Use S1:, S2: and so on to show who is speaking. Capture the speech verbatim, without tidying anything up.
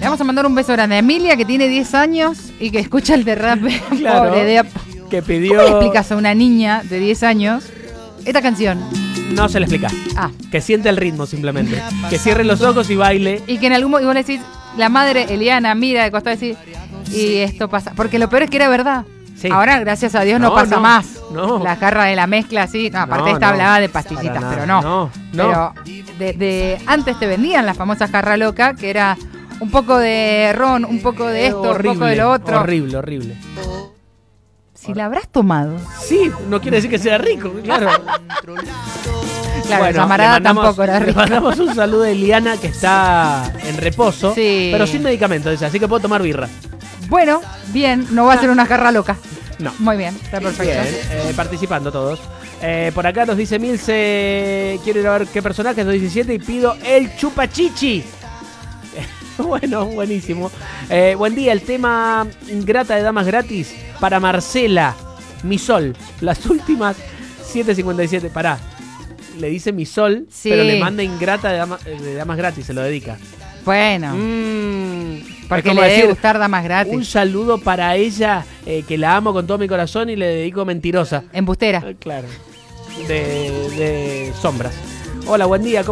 S1: vamos a mandar un beso grande a Emilia, que tiene diez años y que escucha el derrape.
S2: Claro,
S1: Pobre de...
S2: que pidió...
S1: ¿Cómo le explicas a una niña de diez años esta canción?
S2: No se le explica.
S1: Ah.
S2: Que siente el ritmo simplemente. Que cierre los ojos y baile.
S1: Y que en algún momento vos le decís, la madre Eliana mira de costado y decís, y esto pasa. Porque lo peor es que era verdad.
S2: Sí.
S1: Ahora, gracias a Dios, no,
S2: No,
S1: pasa
S2: no,
S1: más.
S2: no.
S1: La jarra de la mezcla, así. No, aparte
S2: No,
S1: esta
S2: no,
S1: hablaba de
S2: para
S1: pastillitas,
S2: nada.
S1: pero no.
S2: No,
S1: Pero
S2: no.
S1: de, de- antes te vendían la famosa jarra loca, que era un poco de ron, un poco de esto,
S2: horrible,
S1: un poco de lo otro.
S2: Horrible, horrible.
S1: Si la habrás tomado.
S2: Sí, no quiere decir que sea rico, claro.
S1: Claro,
S2: Bueno,
S1: Llamarada
S2: le mandamos-
S1: tampoco era
S2: Le
S1: rica.
S2: mandamos un saludo a Eliana, que está en reposo,
S1: Sí.
S2: pero sin medicamento, dice, así que puedo tomar birra.
S1: Bueno, bien, no va a ser una jarra loca.
S2: No.
S1: Muy bien, está perfecto.
S2: Bien, eh, participando todos. Eh, por acá nos dice Milce, quiero ir a ver qué personaje, dos diecisiete, y pido el chupachichi. Bueno, buenísimo. Eh, buen día, el tema Ingrata de Damas Gratis para Marcela, Mi Sol, las últimas siete cincuenta y siete. Pará, le dice Mi Sol,
S1: Sí.
S2: pero le manda Ingrata de, dama- de Damas Gratis, se lo dedica.
S1: Bueno,
S2: Mm,
S1: porque
S2: es
S1: le
S2: como
S1: debe
S2: decir,
S1: gustar damas gratis.
S2: un saludo para ella, eh, que la amo con todo mi corazón y le dedico Mentirosa.
S1: Embustera.
S2: Eh, Claro, de, de sombras. Hola, buen día.